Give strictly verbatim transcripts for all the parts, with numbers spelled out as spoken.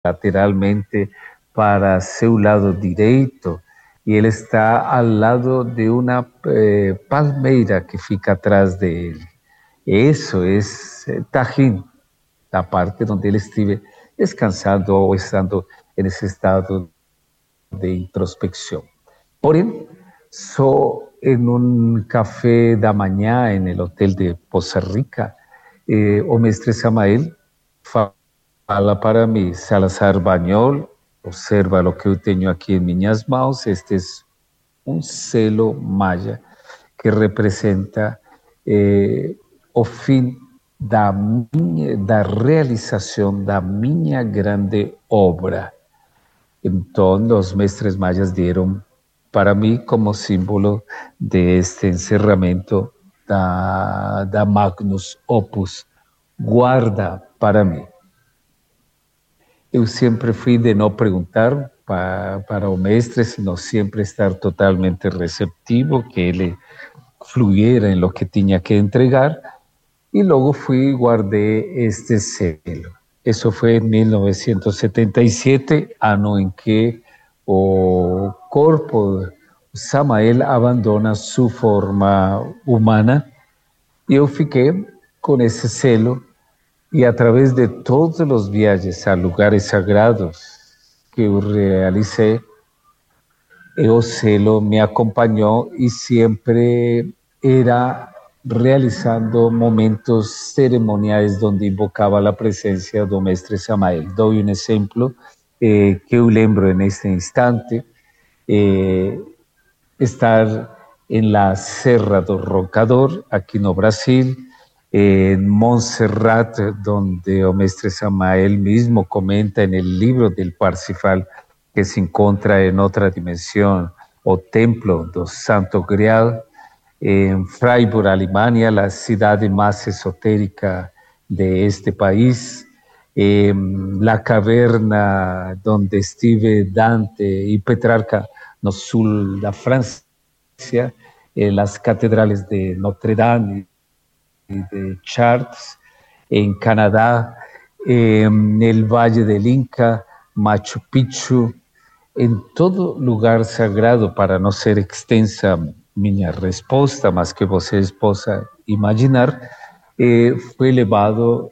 lateralmente para seu lado direito e ele está ao lado de uma eh, palmeira que fica atrás dele. Isso é Tajín, a parte onde ele estive descansando ou estando nesse estado de introspecção. Porém, só em um café da manhã no hotel de Poza Rica, eh, o mestre Samael fala para mim: Salazar Bañol, observa o que eu tenho aqui em minhas mãos, este é um selo maya que representa eh, o fim da, minha, da realização da minha grande obra. Então, os mestres mayas deram para mim como símbolo de este encerramento da, da Magnus Opus, guarda para mim. Eu sempre fui de não perguntar para, para o mestre, sino sempre estar totalmente receptivo, que ele fluyera em lo que tinha que entregar, e logo fui e guardei este selo. Isso foi em mil novecentos e setenta e sete, ano em que o corpo Samael abandona sua forma humana, e eu fiquei com esse selo. E a través de todos os viajes a lugares sagrados que eu realicei, o selo me acompanhou e sempre era realizando momentos cerimoniais onde invocava a presença do mestre Samael. Dou um exemplo eh, que eu lembro neste instante, eh, estar em la Serra do Roncador, aqui no Brasil, en Montserrat, donde o mestre Samael mismo comenta en el libro del Parsifal que se encuentra en otra dimensión, o templo do Santo Grial, en Freiburg, Alemania, la ciudad más esotérica de este país, en la caverna donde estive Dante y Petrarca, no sul da Francia, en las catedrales de Notre Dame de Chartres, en Canadá, en el Valle del Inca, Machu Picchu, en todo lugar sagrado, para não ser extensa minha resposta, mas que vocês possam imaginar, eh, foi levado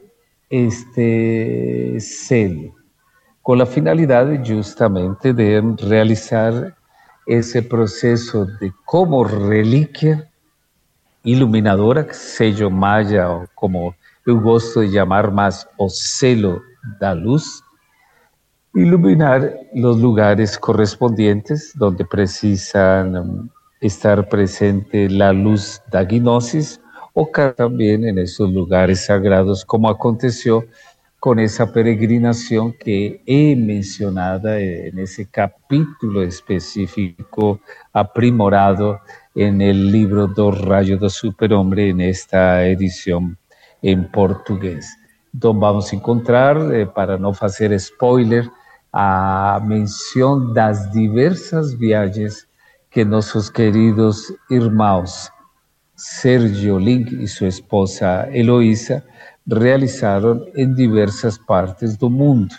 este selo, com a finalidade justamente de realizar esse processo de como relíquia iluminadora, sello maya, ou como eu gosto de chamar mais, o selo da luz, iluminar os lugares correspondientes onde precisam estar presente a luz da gnosis, ou também em esses lugares sagrados, como aconteceu com essa peregrinação que é mencionada nesse capítulo específico aprimorado en el libro do Rayo do Superhombre, en esta edición en portugués. Entonces vamos a encontrar, eh, para no hacer spoiler, a mención das diversas viajes que nuestros queridos irmãos Sergio Link y su esposa Eloísa realizaron en diversas partes do mundo,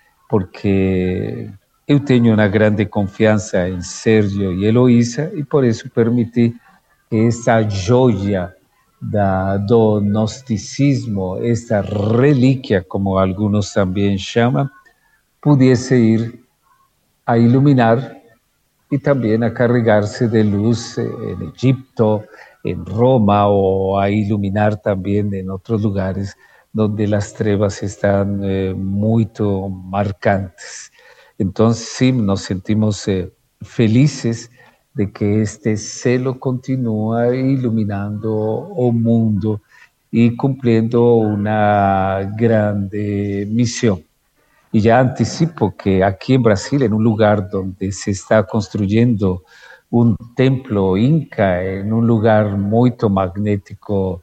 porque eu tenho uma grande confiança em Sérgio e Eloísa e por isso permiti que esta joia da, do gnosticismo, esta relíquia, como alguns também chamam, pudesse ir a iluminar e também a carregar-se de luz em Egipto, em Roma, ou a iluminar também em outros lugares onde as trevas estão eh, muito marcantes. Então, sim, nos sentimos eh, felizes de que este selo continua iluminando o mundo e cumprindo uma grande missão. E já antecipo que aqui em Brasil, em um lugar onde se está construindo um templo inca, em um lugar muito magnético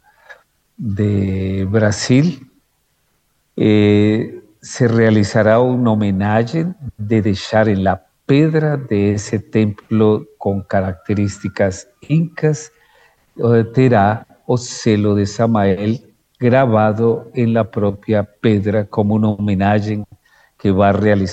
de Brasil, eh, se realizará una homenaje de dejar en la pedra de ese templo con características incas, terá o selo de Samael grabado en la propia pedra como una homenaje que va a realizar